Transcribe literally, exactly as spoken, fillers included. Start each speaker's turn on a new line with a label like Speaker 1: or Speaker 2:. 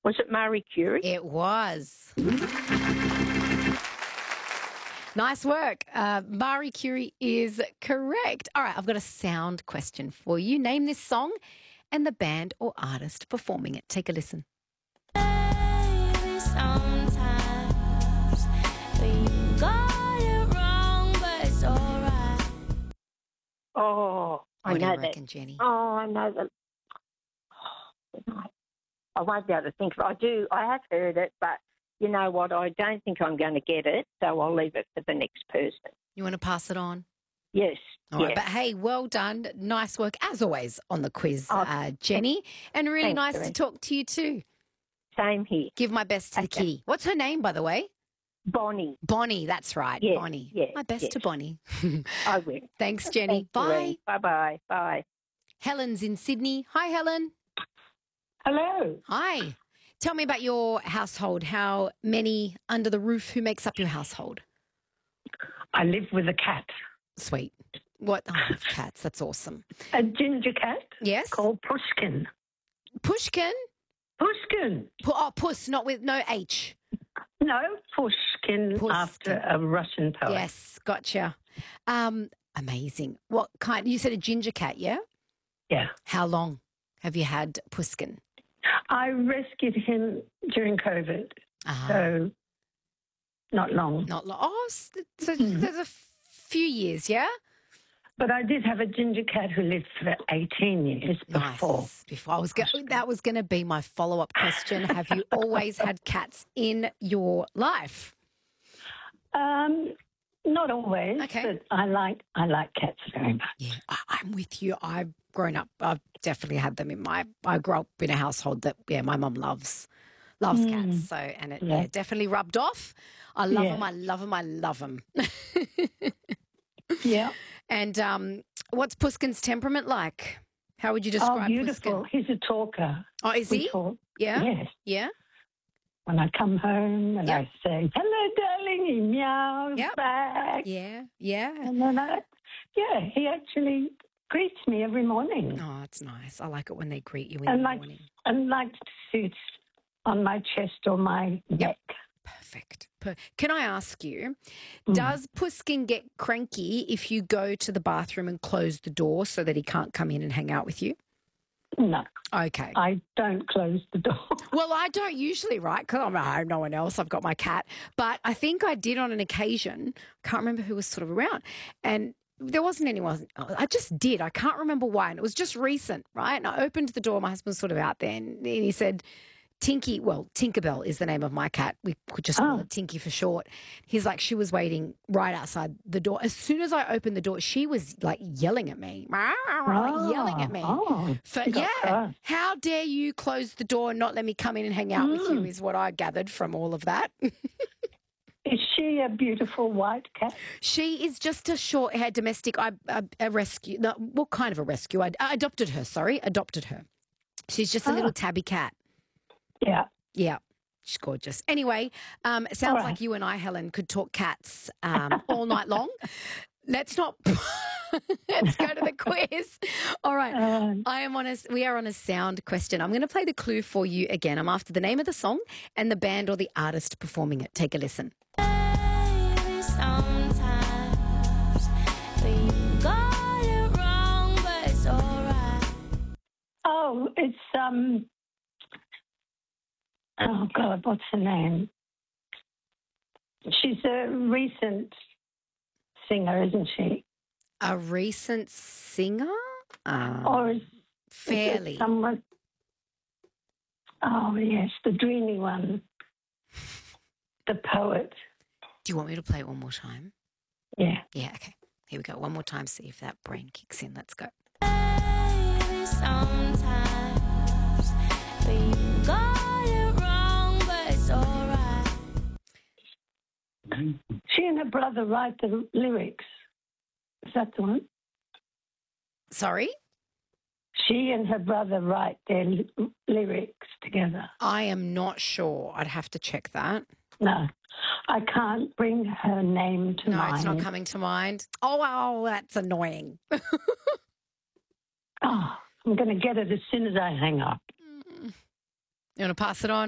Speaker 1: Was it Marie Curie?
Speaker 2: It was. Nice work. Uh, Marie Curie is correct. All right, I've got a sound question for you. Name this song and the band or artist performing it. Take a listen.
Speaker 3: Sometimes we got it wrong, but it's all right.
Speaker 1: Oh, I
Speaker 2: What do
Speaker 1: know
Speaker 2: you reckon,
Speaker 1: that.
Speaker 2: Jenny?
Speaker 1: Oh, I know that. Oh, I won't be able to think of it. I do. I have heard it, but you know what? I don't think I'm going to get it, so I'll leave it for the next person.
Speaker 2: You want to pass it on?
Speaker 1: Yes.
Speaker 2: All
Speaker 1: yeah.
Speaker 2: right, but hey, well done. Nice work, as always, on the quiz,
Speaker 1: Oh,
Speaker 2: uh, Jenny. And really
Speaker 1: thanks,
Speaker 2: nice
Speaker 1: Doreen.
Speaker 2: to talk to you too.
Speaker 1: Same here.
Speaker 2: Give my best to the
Speaker 1: Okay.
Speaker 2: kitty. What's her name, by the way?
Speaker 1: Bonnie.
Speaker 2: Bonnie, that's right.
Speaker 1: Yes,
Speaker 2: Bonnie.
Speaker 1: yes,
Speaker 2: My best
Speaker 1: yes.
Speaker 2: to Bonnie.
Speaker 1: I will.
Speaker 2: Thanks, Jenny.
Speaker 1: Thanks, Doreen.
Speaker 2: Bye.
Speaker 1: Bye-bye. Bye.
Speaker 2: Helen's in Sydney. Hi, Helen.
Speaker 4: Hello.
Speaker 2: Hi. Tell me about your household. How many under the roof? Who makes up your household?
Speaker 4: I live with a cat,
Speaker 2: Sweet. What? Oh, I love cats. That's awesome.
Speaker 4: a ginger cat
Speaker 2: Yes.
Speaker 4: called Pushkin.
Speaker 2: Pushkin?
Speaker 4: Pushkin.
Speaker 2: Pu- oh, puss, not with no H.
Speaker 4: No, Pushkin,
Speaker 2: Pushkin.
Speaker 4: after a Russian poet.
Speaker 2: Yes, gotcha. Um, amazing. What kind? You said a ginger cat, yeah?
Speaker 4: Yeah.
Speaker 2: How long have you had Pushkin?
Speaker 4: I rescued him during COVID,
Speaker 2: Ah,
Speaker 4: so not long.
Speaker 2: not long. Oh, s- so
Speaker 4: Mhm.
Speaker 2: there's a few years, yeah?
Speaker 4: But I did have a ginger cat who lived for eighteen years before.
Speaker 2: Nice. Before I was go- that was going to be my follow up question. Have you always had cats in your life?
Speaker 4: Um, not always,
Speaker 2: Okay.
Speaker 4: but I like I like cats very much.
Speaker 2: Yeah, I, I'm with you. I've grown up. I've definitely had them in my. I grew up in a household that yeah, my mum loves loves
Speaker 4: Mm.
Speaker 2: cats. So and it
Speaker 4: Yeah.
Speaker 2: yeah, definitely rubbed off. I love
Speaker 4: Yeah.
Speaker 2: them. I love them. I love them.
Speaker 4: Yeah.
Speaker 2: And um, what's Pushkin's temperament like? How would you describe
Speaker 4: Oh, beautiful.
Speaker 2: Pushkin?
Speaker 4: He's a talker.
Speaker 2: Oh, is
Speaker 4: We
Speaker 2: he?
Speaker 4: talk.
Speaker 2: Yeah.
Speaker 4: Yes.
Speaker 2: Yeah.
Speaker 4: When I come home and
Speaker 2: Yeah.
Speaker 4: I say, hello, darling, he meows
Speaker 2: Yep.
Speaker 4: back.
Speaker 2: Yeah. Yeah.
Speaker 4: And then I, yeah, he actually greets me every morning
Speaker 2: Oh, it's nice. I like it when they greet you in
Speaker 4: and
Speaker 2: the
Speaker 4: like,
Speaker 2: morning.
Speaker 4: and likes to sit on my chest or my neck.
Speaker 2: Perfect. Per- Can I ask you,
Speaker 4: Mm.
Speaker 2: does Pushkin get cranky if you go to the bathroom and close the door so that he can't come in and hang out with you?
Speaker 4: No,
Speaker 2: Okay.
Speaker 4: I don't close the door.
Speaker 2: Well, I don't usually, right? Because I'm at home, no one else. I've got my cat. But I think I did on an occasion. Can't remember who was sort of around. And there wasn't anyone. I just did. I can't remember why. And it was just recent, right? And I opened the door. My husband's sort of out there. And he said, Tinky, well, Tinkerbell is the name of my cat. We could just call
Speaker 4: Oh.
Speaker 2: it Tinky for short. He's like, she was waiting right outside the door. As soon as I opened the door, she was like yelling at me, like yelling at me.
Speaker 4: Oh,
Speaker 2: For,
Speaker 4: you got
Speaker 2: yeah,
Speaker 4: cross.
Speaker 2: how dare you close the door and not let me come in and hang out with you
Speaker 4: Mm.
Speaker 2: is what I gathered from all of that.
Speaker 4: Is she a beautiful white cat?
Speaker 2: She is just a short-haired domestic. I, a, a rescue, no, what kind of a rescue? I, I adopted her, sorry, adopted her. She's just a
Speaker 4: Ah.
Speaker 2: little tabby cat.
Speaker 4: Yeah.
Speaker 2: Yeah. She's gorgeous. Anyway, um, it sounds
Speaker 4: All right.
Speaker 2: like you and I, Helen, could talk cats um, all night long. Let's not. Let's go to the quiz. All right.
Speaker 4: Um,
Speaker 2: I am on a. We are on a sound question. I'm going to play the clue for you again. I'm after the name of the song and the band or the artist performing it. Take a listen.
Speaker 3: Sometimes we got it wrong, but it's all right.
Speaker 4: oh, it's um. Oh God, what's her name? She's a recent singer, isn't she?
Speaker 2: A recent singer. Um,
Speaker 4: Or is, is it
Speaker 2: fairly.
Speaker 4: someone? Oh yes, the dreamy one, the poet.
Speaker 2: Do you want me to play it one more time?
Speaker 4: Yeah.
Speaker 2: Yeah. Okay. Here we go. One more time. See if that brain kicks in. Let's go.
Speaker 3: Sometimes we got it wrong, but it's all right.
Speaker 4: She and her brother write the lyrics. Is that the one?
Speaker 2: Sorry.
Speaker 4: She and her brother write their l- lyrics together.
Speaker 2: I am not sure. I'd have to check that.
Speaker 4: No, I can't bring her name to
Speaker 2: No,
Speaker 4: mind.
Speaker 2: it's not coming to mind. Oh, wow, that's annoying.
Speaker 4: Oh, I'm going to get it as soon as I hang up.
Speaker 2: You want to pass it on?